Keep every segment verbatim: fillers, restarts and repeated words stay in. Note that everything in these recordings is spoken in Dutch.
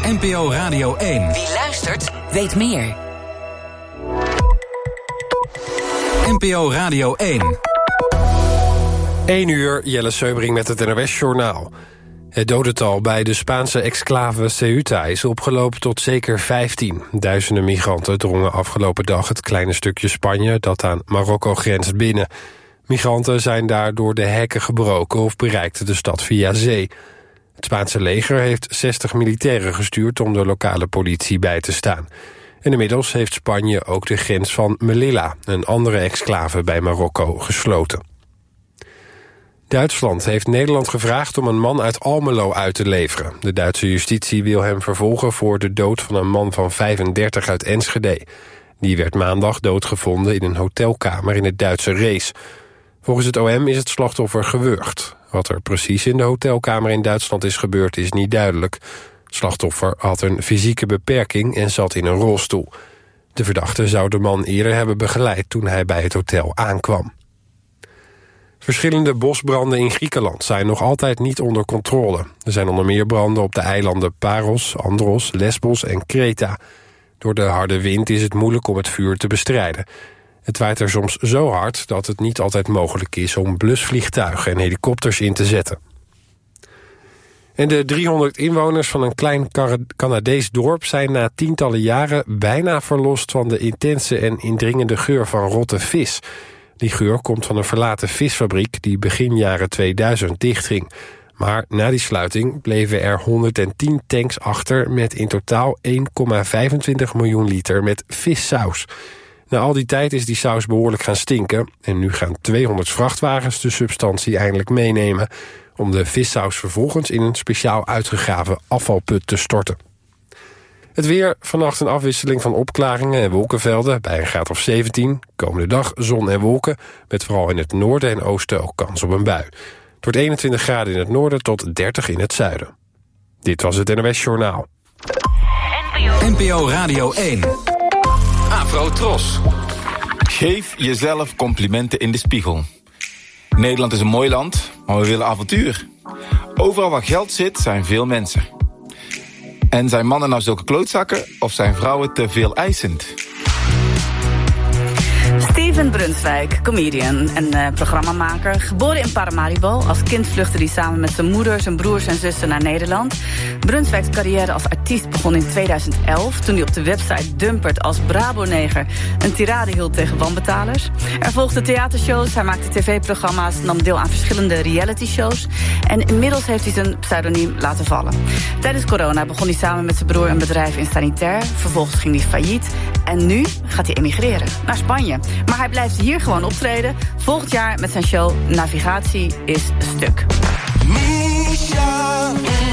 N P O Radio één. Wie luistert, weet meer. N P O Radio één. één uur, Jelle Seubring met het N O S-journaal. Het dodental bij de Spaanse exclave Ceuta is opgelopen tot zeker vijftien. Duizenden migranten drongen afgelopen dag het kleine stukje Spanje dat aan Marokko grenst binnen. Migranten zijn daar door de hekken gebroken of bereikten de stad via zee. Het Spaanse leger heeft zestig militairen gestuurd om de lokale politie bij te staan. En inmiddels heeft Spanje ook de grens van Melilla, een andere exclave bij Marokko, gesloten. Duitsland heeft Nederland gevraagd om een man uit Almelo uit te leveren. De Duitse justitie wil hem vervolgen voor de dood van een man van vijfendertig uit Enschede. Die werd maandag doodgevonden in een hotelkamer in het Duitse Rees. Volgens het O M is het slachtoffer gewurgd. Wat er precies in de hotelkamer in Duitsland is gebeurd is niet duidelijk. Het slachtoffer had een fysieke beperking en zat in een rolstoel. De verdachte zou de man eerder hebben begeleid toen hij bij het hotel aankwam. Verschillende bosbranden in Griekenland zijn nog altijd niet onder controle. Er zijn onder meer branden op de eilanden Paros, Andros, Lesbos en Kreta. Door de harde wind is het moeilijk om het vuur te bestrijden. Het waait er soms zo hard dat het niet altijd mogelijk is om blusvliegtuigen en helikopters in te zetten. En de driehonderd inwoners van een klein Canadees dorp zijn na tientallen jaren bijna verlost van de intense en indringende geur van rotte vis. Die geur komt van een verlaten visfabriek die begin jaren tweeduizend dichtging. Maar na die sluiting bleven er honderdtien tanks achter met in totaal één komma vijfentwintig miljoen liter met vissaus. Na al die tijd is die saus behoorlijk gaan stinken en nu gaan tweehonderd vrachtwagens de substantie eindelijk meenemen om de vissaus vervolgens in een speciaal uitgegraven afvalput te storten. Het weer, vannacht een afwisseling van opklaringen en wolkenvelden bij een graad of zeventien. Komende dag zon en wolken, met vooral in het noorden en oosten ook kans op een bui. Het wordt eenentwintig graden in het noorden tot dertig in het zuiden. Dit was het N O S-journaal. N P O Radio één. Afro Tros. Geef jezelf complimenten in de spiegel. Nederland is een mooi land, maar we willen avontuur. Overal waar geld zit, zijn veel mensen. En zijn mannen nou zulke klootzakken of zijn vrouwen te veel eisend? Steven Brunswijk, comedian en uh, programmamaker. Geboren in Paramaribo. Als kind vluchtte hij samen met zijn moeder, zijn broers en zussen naar Nederland. Brunswijks carrière als artiest begon in tweeduizend elf... toen hij op de website Dumpert als Brabo-neger een tirade hield tegen wanbetalers. Er volgden theatershows, hij maakte tv-programma's... nam deel aan verschillende reality-shows. En inmiddels heeft hij zijn pseudoniem laten vallen. Tijdens corona begon hij samen met zijn broer een bedrijf in sanitair. Vervolgens ging hij failliet. En nu gaat hij emigreren naar Spanje. Maar hij blijft hier gewoon optreden. Volgend jaar met zijn show Navigatie is Stuk. Misha.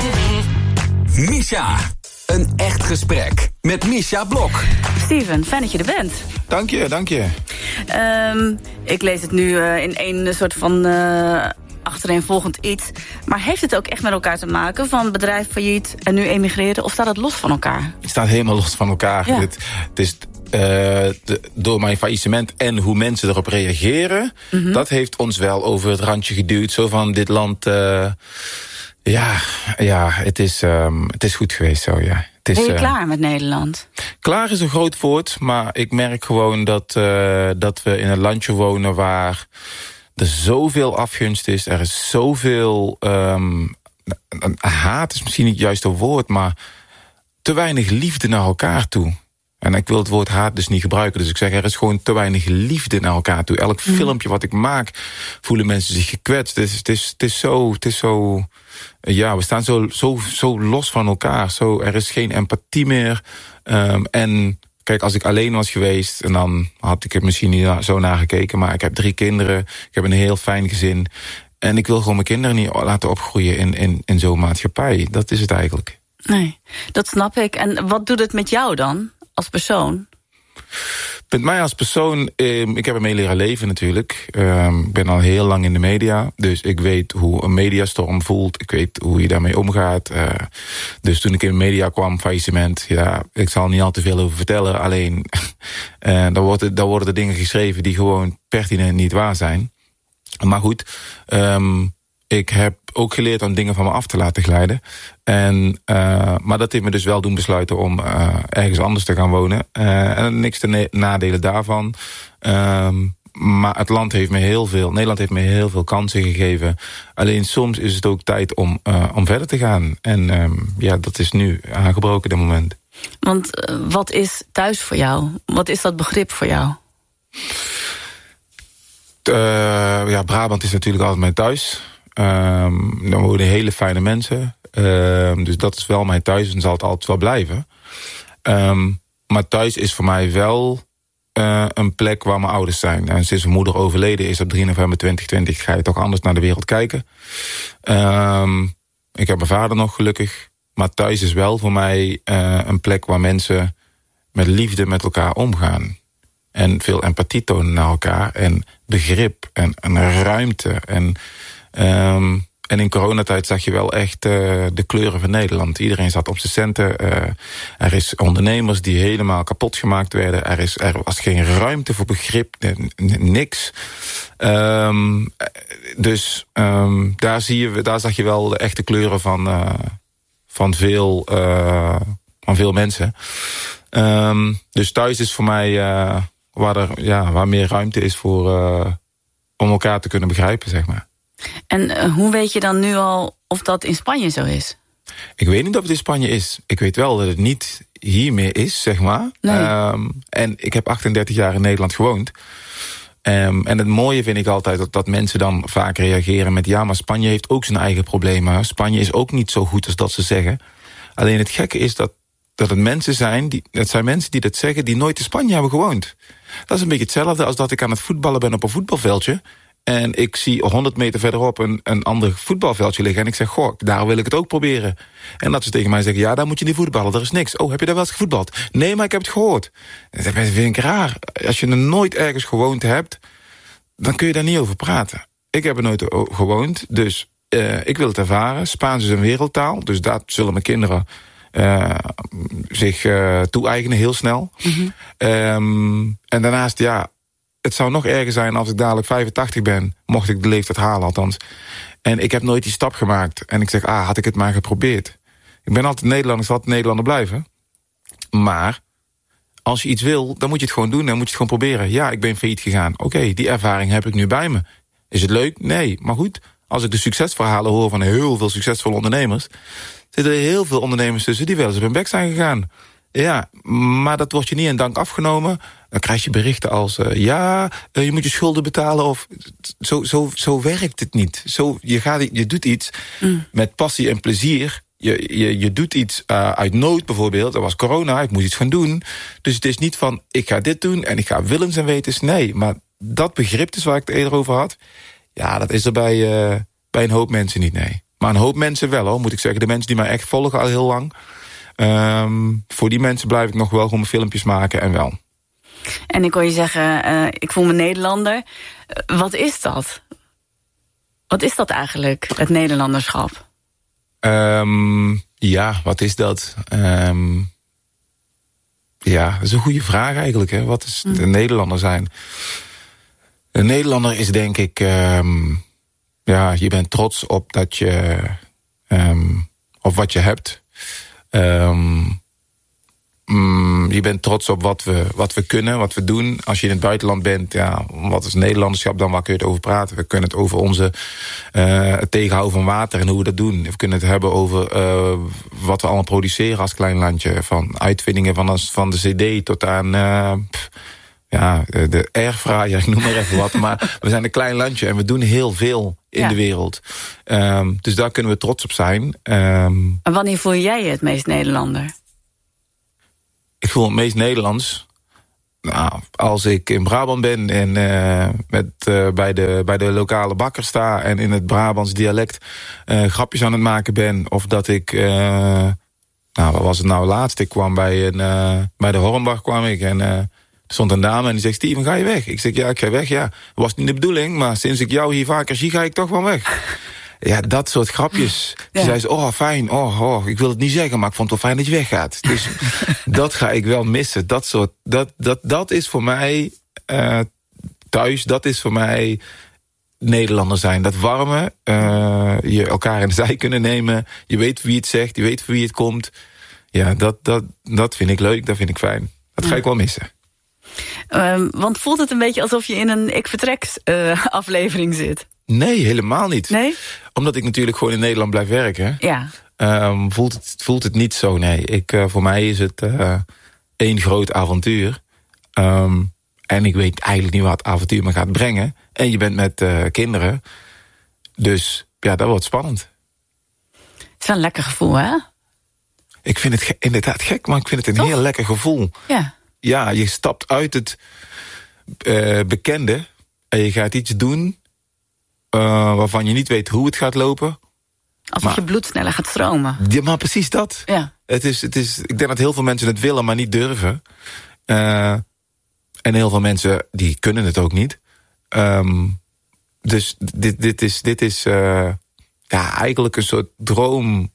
Misha. Een echt gesprek met Misha Blok. Steven, fijn dat je er bent. Dank je, dank je. Um, ik lees het nu uh, in één soort van uh, achtereenvolgend iets. Maar heeft het ook echt met elkaar te maken? Van bedrijf failliet en nu emigreren? Of staat het los van elkaar? Het staat helemaal los van elkaar. Ja. Het, het is... Uh, de, door mijn faillissement en hoe mensen erop reageren... Mm-hmm. Dat heeft ons wel over het randje geduwd. Zo van dit land... Uh, ja, ja het, is, um, het is goed geweest zo, ja. Het is, ben je uh, klaar met Nederland? Klaar is een groot woord, maar ik merk gewoon dat, uh, dat we in een landje wonen... waar er zoveel afgunst is. Er is zoveel... Um, haat is misschien niet het juiste woord, maar... te weinig liefde naar elkaar toe. En ik wil het woord haat dus niet gebruiken. Dus ik zeg, er is gewoon te weinig liefde naar elkaar toe. Elk mm. filmpje wat ik maak, voelen mensen zich gekwetst. Het is, het is, het is zo... Het is zo ja, we staan zo, zo, zo los van elkaar. Zo, er is geen empathie meer. Um, en kijk, als ik alleen was geweest... en dan had ik er misschien niet zo naar gekeken... maar ik heb drie kinderen. Ik heb een heel fijn gezin. En ik wil gewoon mijn kinderen niet laten opgroeien... in, in, in zo'n maatschappij. Dat is het eigenlijk. Nee, dat snap ik. En wat doet het met jou dan? Als persoon? Met mij als persoon, eh, ik heb ermee leren leven natuurlijk. Uh, ik ben al heel lang in de media, dus ik weet hoe een mediastorm voelt. Ik weet hoe je daarmee omgaat. Uh, dus toen ik in de media kwam, faillissement, ja, ik zal er niet al te veel over vertellen. Alleen, uh, daar, worden, daar worden er dingen geschreven die gewoon pertinent niet waar zijn. Maar goed, um, Ik heb ook geleerd om dingen van me af te laten glijden. En, uh, maar dat heeft me dus wel doen besluiten om uh, ergens anders te gaan wonen. Uh, en niks te ne- nadelen daarvan. Um, maar het land heeft me heel veel, Nederland heeft me heel veel kansen gegeven. Alleen soms is het ook tijd om, uh, om verder te gaan. En um, ja, dat is nu aangebroken, dit moment. Want uh, wat is thuis voor jou? Wat is dat begrip voor jou? Uh, ja, Brabant is natuurlijk altijd mijn thuis. Um, dan wonen hele fijne mensen. Um, dus dat is wel mijn thuis en zal het altijd wel blijven. Um, maar thuis is voor mij wel uh, een plek waar mijn ouders zijn. En sinds mijn moeder overleden is op drie november twintig twintig... ga je toch anders naar de wereld kijken. Um, ik heb mijn vader nog gelukkig. Maar thuis is wel voor mij uh, een plek waar mensen met liefde met elkaar omgaan. En veel empathie tonen naar elkaar. En begrip en, en ruimte. En, um, en in coronatijd zag je wel echt uh, de kleuren van Nederland. Iedereen zat op zijn centen. Uh, er is ondernemers die helemaal kapot gemaakt werden. Er, is, er was geen ruimte voor begrip. Niks. Um, dus um, daar, zie je, daar zag je wel de echte kleuren van, uh, van, veel, uh, van veel mensen. Um, dus thuis is voor mij... Uh, Waar, er, ja, waar meer ruimte is voor uh, om elkaar te kunnen begrijpen, zeg maar. En uh, hoe weet je dan nu al of dat in Spanje zo is? Ik weet niet of het in Spanje is. Ik weet wel dat het niet hier meer is, zeg maar. Nee. Um, en ik heb achtendertig jaar in Nederland gewoond. Um, en het mooie vind ik altijd dat, dat mensen dan vaak reageren met... ja, maar Spanje heeft ook zijn eigen problemen. Spanje is ook niet zo goed als dat ze zeggen. Alleen het gekke is dat, dat het mensen zijn... Die, het zijn mensen die dat zeggen die nooit in Spanje hebben gewoond. Dat is een beetje hetzelfde als dat ik aan het voetballen ben op een voetbalveldje... en ik zie honderd meter verderop een, een ander voetbalveldje liggen... en ik zeg, goh, daar wil ik het ook proberen. En dat ze tegen mij zeggen, ja, daar moet je niet voetballen, er is niks. Oh, heb je daar wel eens gevoetbald? Nee, maar ik heb het gehoord. Dat vind ik raar. Als je er nooit ergens gewoond hebt, dan kun je daar niet over praten. Ik heb er nooit gewoond, dus uh, ik wil het ervaren. Spaans is een wereldtaal, dus daar zullen mijn kinderen... Uh, zich uh, toe-eigenen heel snel. Mm-hmm. Um, en daarnaast, ja, het zou nog erger zijn als ik dadelijk vijfentachtig ben... mocht ik de leeftijd halen, althans. En ik heb nooit die stap gemaakt. En ik zeg, ah, had ik het maar geprobeerd. Ik ben altijd Nederlander, ik zal altijd Nederlander blijven. Maar als je iets wil, dan moet je het gewoon doen. Dan moet je het gewoon proberen. Ja, ik ben failliet gegaan. Oké, okay, die ervaring heb ik nu bij me. Is het leuk? Nee. Maar goed, als ik de succesverhalen hoor van heel veel succesvolle ondernemers... zitten er heel veel ondernemers tussen die wel eens op hun bek zijn gegaan. Ja, maar dat wordt je niet in dank afgenomen. Dan krijg je berichten als... Uh, ja, uh, je moet je schulden betalen. Of zo, zo, zo werkt het niet. Zo, je, gaat, je doet iets mm. met passie en plezier. Je, je, je doet iets uh, uit nood bijvoorbeeld. Er was corona, ik moest iets gaan doen. Dus het is niet van, ik ga dit doen en ik ga willens en wetens. Nee, maar dat begrip is waar ik het eerder over had. Ja, dat is er bij, uh, bij een hoop mensen niet, nee. Maar een hoop mensen wel, hoor, moet ik zeggen. De mensen die mij echt volgen al heel lang. Um, voor die mensen blijf ik nog wel gewoon filmpjes maken en wel. En ik hoor je zeggen, uh, ik voel me Nederlander. Uh, wat is dat? Wat is dat eigenlijk, het Nederlanderschap? Um, ja, wat is dat? Um, ja, dat is een goede vraag eigenlijk. Hè? Wat is de Nederlander zijn? Een Nederlander is denk ik... Um, ja, je bent trots op dat je... Um, op wat je hebt. Um, mm, je bent trots op wat we, wat we kunnen, wat we doen. Als je in het buitenland bent, ja, wat is Nederlanderschap dan? Waar kun je het over praten? We kunnen het over onze uh, het tegenhouden van water en hoe we dat doen. We kunnen het hebben over uh, wat we allemaal produceren als klein landje. Van uitvindingen van, van de cd tot aan... Uh, pff, ja, de airfryer, ik noem maar even wat. Maar we zijn een klein landje en we doen heel veel in ja. de wereld. Um, dus daar kunnen we trots op zijn. Um, en wanneer voel jij je het meest Nederlander? Ik voel het meest Nederlands. Nou, als ik in Brabant ben en uh, met, uh, bij, de, bij de lokale bakker sta... en in het Brabants dialect uh, grapjes aan het maken ben... of dat ik... Uh, nou, wat was het nou laatst? Ik kwam bij, een, uh, bij de Hornbach kwam ik en... Uh, er stond een dame en die zegt, Steven, ga je weg? Ik zeg, ja, ik ga weg, ja. Dat was niet de bedoeling, maar sinds ik jou hier vaker zie, ga ik toch wel weg. Ja, dat soort grapjes. Ja. Ze zei ze, oh, fijn, oh, oh, ik wil het niet zeggen, maar ik vond het wel fijn dat je weggaat. Dus dat ga ik wel missen. Dat soort, dat, dat, dat is voor mij uh, thuis, dat is voor mij Nederlander zijn. Dat warme, uh, je elkaar in de zij kunnen nemen. Je weet wie het zegt, je weet voor wie het komt. Ja, dat, dat, dat vind ik leuk, dat vind ik fijn. Dat ga ja. ik wel missen. Um, want voelt het een beetje alsof je in een Ik Vertrek uh, aflevering zit? Nee, helemaal niet. Nee? Omdat ik natuurlijk gewoon in Nederland blijf werken. Ja. Um, voelt, het, voelt het niet zo, nee. Ik, uh, voor mij is het uh, één groot avontuur. Um, en ik weet eigenlijk niet wat het avontuur me gaat brengen. En je bent met uh, kinderen. Dus ja, dat wordt spannend. Het is wel een lekker gevoel, hè? Ik vind het ge- inderdaad gek, maar ik vind het een Toch? heel lekker gevoel. Ja. Ja, je stapt uit het uh, bekende en je gaat iets doen uh, waarvan je niet weet hoe het gaat lopen. Alsof maar, je bloed sneller gaat stromen. Ja, maar precies dat. Ja. Het is, het is, ik denk dat heel veel mensen het willen, maar niet durven. Uh, en heel veel mensen die kunnen het ook niet. Um, dus dit, dit is, dit is uh, ja, eigenlijk een soort droom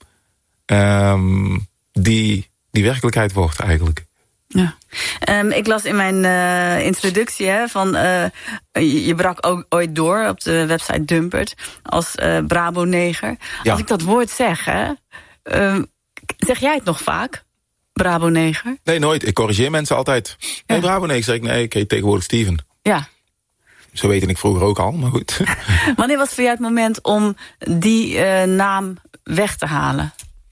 um, die, die werkelijkheid wordt eigenlijk. Ja. Um, ik las in mijn uh, introductie hè, van uh, je, je brak ook ooit door op de website Dumpert als uh, Brabo-neger. Ja. Als ik dat woord zeg, hè, uh, zeg jij het nog vaak? Brabo-neger? Nee, nooit. Ik corrigeer mensen altijd. Ja. Nee, Brabo-neger, zeg ik. Nee, ik heet tegenwoordig Steven. Ja. Zo weet ik vroeger ook al, maar goed. Wanneer was voor jou het moment om die uh, naam weg te halen?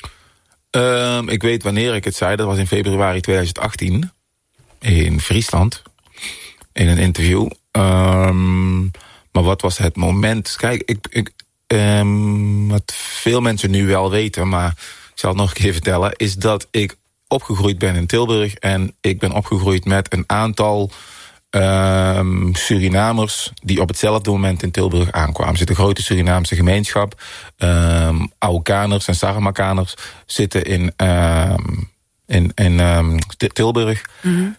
Um, ik weet wanneer ik het zei. Dat was in februari tweeduizend achttien. In Friesland. In een interview. Um, maar wat was het moment? Kijk, ik, ik, um, wat veel mensen nu wel weten, maar ik zal het nog een keer vertellen, is dat ik opgegroeid ben in Tilburg. En ik ben opgegroeid met een aantal Um, Surinamers die op hetzelfde moment in Tilburg aankwamen. Er zit een grote Surinaamse gemeenschap. Um, Aukaners en Saramakaners zitten in, um, in, in um, Tilburg. Mm-hmm.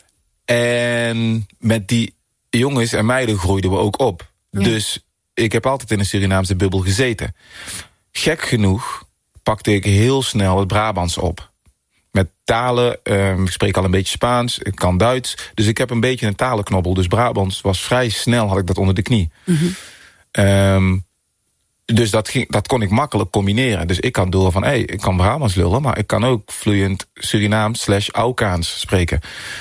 En met die jongens en meiden groeiden we ook op. Ja. Dus ik heb altijd in een Surinaamse bubbel gezeten. Gek genoeg pakte ik heel snel het Brabants op. Met talen, uh, ik spreek al een beetje Spaans, ik kan Duits. Dus ik heb een beetje een talenknobbel. Dus Brabants was vrij snel, had ik dat onder de knie. Mm-hmm. Um, dus dat, ging, dat kon ik makkelijk combineren. Dus ik kan door van, hé, hey, ik kan Brabants lullen, maar ik kan ook vloeiend Surinaams slash Aukaans spreken.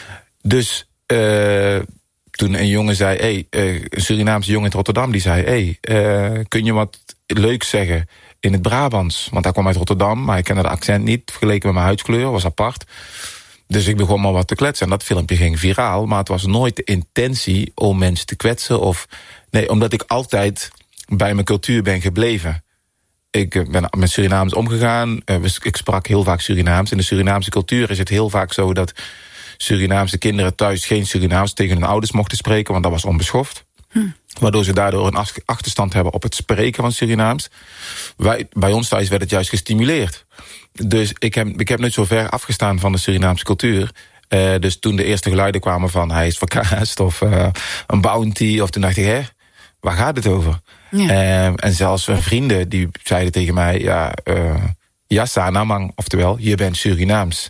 Dus uh, toen een jongen zei, hé, hey, uh, een Surinaamse jongen in Rotterdam, die zei, hé, hey, uh, kun je wat leuks zeggen in het Brabants? Want hij kwam uit Rotterdam, maar ik kende de accent niet. Vergeleken met mijn huidskleur, was apart. Dus ik begon maar wat te kletsen. En dat filmpje ging viraal, maar het was nooit de intentie om mensen te kwetsen. Of nee, omdat ik altijd bij mijn cultuur ben gebleven. Ik ben met Surinaams omgegaan. Ik sprak heel vaak Surinaams. In de Surinaamse cultuur is het heel vaak zo dat Surinaamse kinderen thuis geen Surinaams tegen hun ouders mochten spreken, want dat was onbeschoft. Hm. Waardoor ze daardoor een achterstand hebben op het spreken van Surinaams. Wij, bij ons thuis werd het juist gestimuleerd. Dus ik heb, ik heb nooit zo ver afgestaan van de Surinaamse cultuur. Uh, dus toen de eerste geluiden kwamen van hij is verkaasd of uh, een bounty, of toen dacht ik, hè, waar gaat het over? Ja. Uh, en zelfs mijn vrienden die zeiden tegen mij, ja, uh, Yassa Namang, oftewel, je bent Surinaams.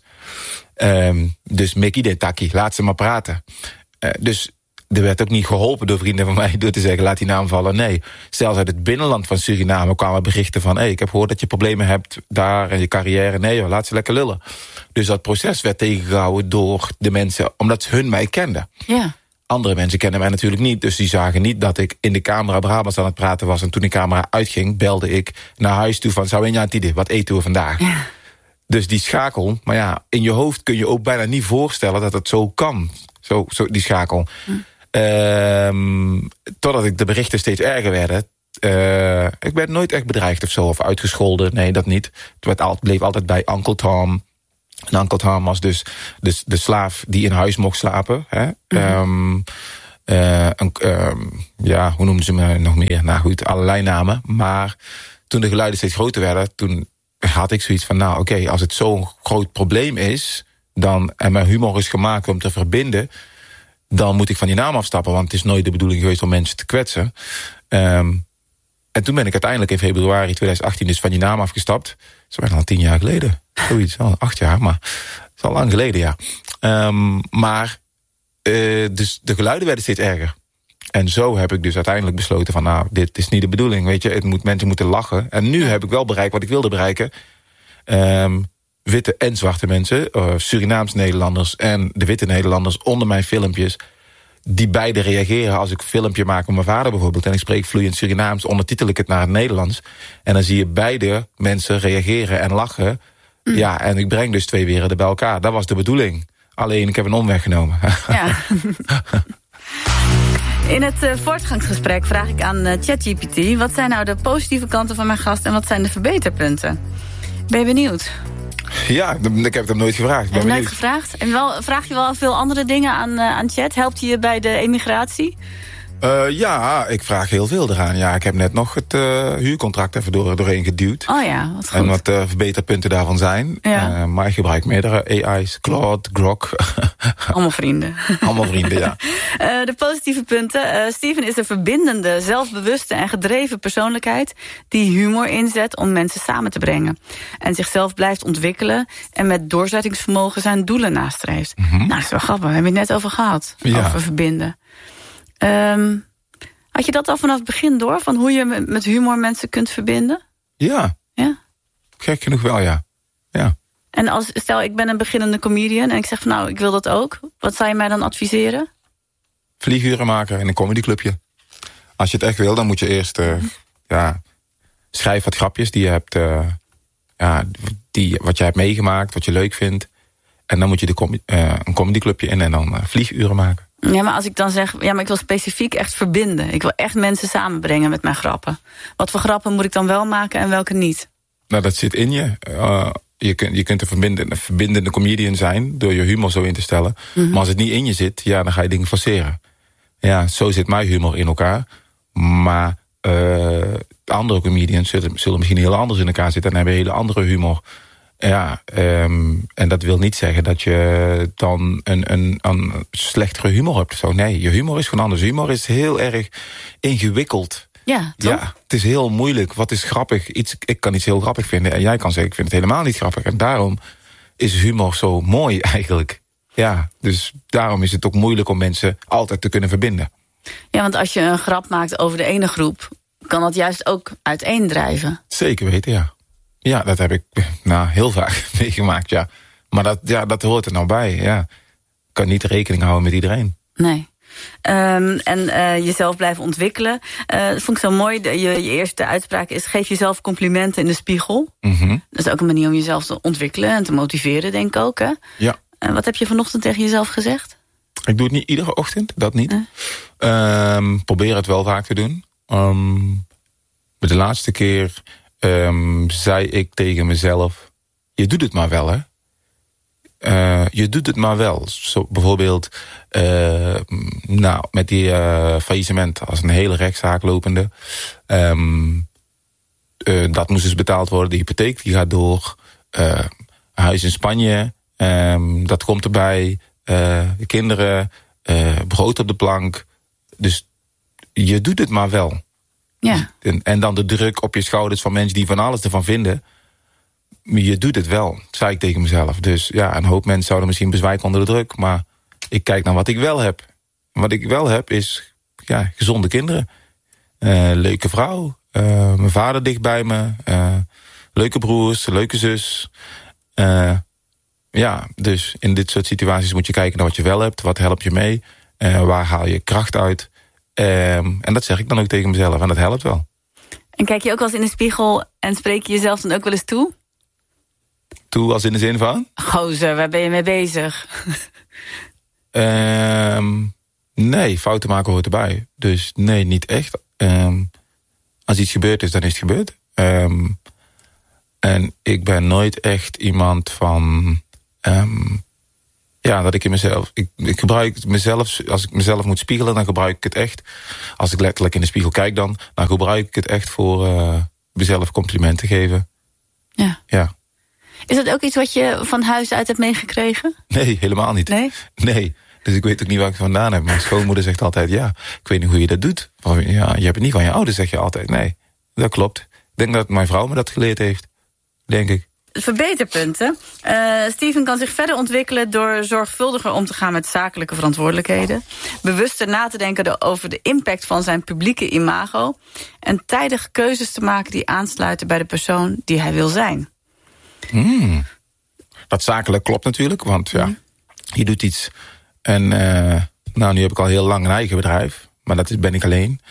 Um, dus Meki de Taki, laat ze maar praten. Uh, dus er werd ook niet geholpen door vrienden van mij door te zeggen, laat die naam vallen. Nee, zelfs uit het binnenland van Suriname kwamen berichten van, hey, ik heb gehoord dat je problemen hebt daar en je carrière. Nee joh, laat ze lekker lullen. Dus dat proces werd tegengehouden door de mensen, omdat ze hun mij kenden. Ja. Andere mensen kennen mij natuurlijk niet, dus die zagen niet dat ik in de camera Brabants aan het praten was. En toen de camera uitging, belde ik naar huis toe van, zou je dit, wat eten we vandaag? Ja. Dus die schakel, maar ja, in je hoofd kun je ook bijna niet voorstellen dat het zo kan. Zo, zo die schakel. Hm. Um, totdat ik de berichten steeds erger werden. Uh, ik werd nooit echt bedreigd of zo, of uitgescholden. Nee, dat niet. Het werd al, bleef altijd bij Uncle Tom. En Uncle Tom was dus de, de slaaf die in huis mocht slapen. Hè? Mm-hmm. Um, uh, een, um, ja, hoe noemden ze me nog meer? Nou goed, allerlei namen. Maar toen de geluiden steeds groter werden, toen had ik zoiets van, nou oké, okay, als het zo'n groot probleem is, dan, en mijn humor is gemaakt om te verbinden, dan moet ik van die naam afstappen, want het is nooit de bedoeling geweest om mensen te kwetsen. Um, en toen ben ik uiteindelijk in februari tweeduizend achttien dus van die naam afgestapt. Dat is bijna al tien jaar geleden. Zoiets, al acht jaar, maar het is al lang geleden, ja. Um, maar uh, dus de geluiden werden steeds erger. En zo heb ik dus uiteindelijk besloten van, nou, dit is niet de bedoeling, weet je. Het moet, mensen moeten lachen. En nu heb ik wel bereikt wat ik wilde bereiken. Um, witte en zwarte mensen, uh, Surinaams-Nederlanders en de witte Nederlanders onder mijn filmpjes, die beide reageren als ik een filmpje maak met mijn vader bijvoorbeeld, en ik spreek vloeiend Surinaams, ondertitel ik het naar het Nederlands. En dan zie je beide mensen reageren en lachen. Mm. Ja, en ik breng dus twee werelden bij elkaar. Dat was de bedoeling. Alleen, ik heb een omweg genomen. Ja. In het uh, voortgangsgesprek vraag ik aan uh, ChatGPT, wat zijn nou de positieve kanten van mijn gast en wat zijn de verbeterpunten? Ben je benieuwd? Ja, ik heb het nooit gevraagd. Heb je nooit gevraagd? En wel, vraag je wel veel andere dingen aan, uh, aan Chat? Helpt hij je bij de emigratie? Uh, ja, ik vraag heel veel eraan. Ja, ik heb net nog het uh, huurcontract even door, doorheen geduwd. Oh ja, wat goed. En wat uh, verbeterpunten daarvan zijn. Ja. Uh, maar ik gebruik meerdere A I's, Claude, Grok. Allemaal vrienden. Allemaal vrienden, ja. Uh, de positieve punten. Uh, Steven is een verbindende, zelfbewuste en gedreven persoonlijkheid die humor inzet om mensen samen te brengen. En zichzelf blijft ontwikkelen en met doorzettingsvermogen zijn doelen nastreeft. Mm-hmm. Nou, dat is wel grappig. We hebben het net over gehad. Ja. Over verbinden. Um, had je dat al vanaf het begin door? Van hoe je met humor mensen kunt verbinden? Ja. Ja? Gek genoeg wel, ja. Ja. En als, stel, ik ben een beginnende comedian en ik zeg van nou, ik wil dat ook. Wat zou je mij dan adviseren? Vlieguren maken in een comedyclubje. Als je het echt wil, dan moet je eerst uh, ja, schrijf wat grapjes die je hebt, uh, ja, die, wat je hebt meegemaakt, wat je leuk vindt. En dan moet je de com- uh, een comedyclubje in en dan uh, vlieguren maken. Ja, maar als ik dan zeg, ja, maar ik wil specifiek echt verbinden. Ik wil echt mensen samenbrengen met mijn grappen. Wat voor grappen moet ik dan wel maken en welke niet? Nou, dat zit in je. Uh, je, kunt, je kunt een verbindende, verbindende comedian zijn door je humor zo in te stellen. Mm-hmm. Maar als het niet in je zit, ja, dan ga je dingen forceren. Ja, zo zit mijn humor in elkaar. Maar uh, andere comedians zullen, zullen misschien heel anders in elkaar zitten en hebben hele andere humor. Ja, um, en dat wil niet zeggen dat je dan een, een, een slechtere humor hebt. Zo, nee, je humor is gewoon anders. Humor is heel erg ingewikkeld. Ja, toch? Ja, het is heel moeilijk. Wat is grappig? Iets, ik kan iets heel grappig vinden en jij kan zeggen, ik vind het helemaal niet grappig. En daarom is humor zo mooi eigenlijk. Ja, dus daarom is het ook moeilijk om mensen altijd te kunnen verbinden. Ja, want als je een grap maakt over de ene groep, kan dat juist ook uiteendrijven. Zeker weten, ja. Ja, dat heb ik nou, heel vaak meegemaakt, ja. Maar dat, ja, dat hoort er nou bij, ja. Ik kan niet rekening houden met iedereen. Nee. Um, en uh, jezelf blijven ontwikkelen. Uh, dat vond ik zo mooi. Je, je eerste uitspraak is, geef jezelf complimenten in de spiegel. Mm-hmm. Dat is ook een manier om jezelf te ontwikkelen en te motiveren, denk ik ook, hè? Ja. Uh, wat heb je vanochtend tegen jezelf gezegd? Ik doe het niet iedere ochtend, dat niet. Uh. Um, probeer het wel vaak te doen. Um, de laatste keer um, zei ik tegen mezelf, je doet het maar wel, hè? Uh, je doet het maar wel. Zo, bijvoorbeeld, uh, nou, met die uh, faillissement als een hele rechtszaak lopende. Um, uh, dat moest dus betaald worden. De hypotheek die gaat door. Uh, huis in Spanje. Um, dat komt erbij. Uh, de kinderen. Uh, brood op de plank. Dus je doet het maar wel. Ja. En, en dan de druk op je schouders van mensen die van alles ervan vinden. Je doet het wel, zei ik tegen mezelf. Dus ja, een hoop mensen zouden misschien bezwijken onder de druk. Maar ik kijk naar wat ik wel heb. Wat ik wel heb is ja, gezonde kinderen. Uh, leuke vrouw. Uh, mijn vader dicht bij me. Uh, leuke broers, leuke zus. Uh, ja, dus in dit soort situaties moet je kijken naar wat je wel hebt. Wat helpt je mee? Uh, waar haal je kracht uit? Uh, en dat zeg ik dan ook tegen mezelf. En dat helpt wel. En kijk je ook wel eens in de spiegel en spreek je jezelf dan ook wel eens toe? Toe als in de zin van? Gozer, waar ben je mee bezig? um, nee, fouten maken hoort erbij. Dus nee, niet echt. Um, als iets gebeurd is, dan is het gebeurd. Um, en ik ben nooit echt iemand van... Um, ja, dat ik in mezelf... Ik, ik gebruik mezelf... Als ik mezelf moet spiegelen, dan gebruik ik het echt. Als ik letterlijk in de spiegel kijk dan... dan gebruik ik het echt voor uh, mezelf complimenten geven. Ja. Ja. Is dat ook iets wat je van huis uit hebt meegekregen? Nee, helemaal niet. Nee? Nee. Dus ik weet ook niet waar ik het vandaan heb. Mijn schoonmoeder zegt altijd, ja, ik weet niet hoe je dat doet. Ja, je hebt het niet van je ouders, zeg je altijd. Nee, dat klopt. Ik denk dat mijn vrouw me dat geleerd heeft. Denk ik. verbeterpunten. Uh, Steven kan zich verder ontwikkelen door zorgvuldiger om te gaan met zakelijke verantwoordelijkheden. Bewuster na te denken over de impact van zijn publieke imago. En tijdig keuzes te maken die aansluiten bij de persoon die hij wil zijn. Mm. Dat zakelijk klopt natuurlijk, want ja, mm. je doet iets. En uh, nou, nu heb ik al heel lang een eigen bedrijf. Maar dat is, ben ik alleen.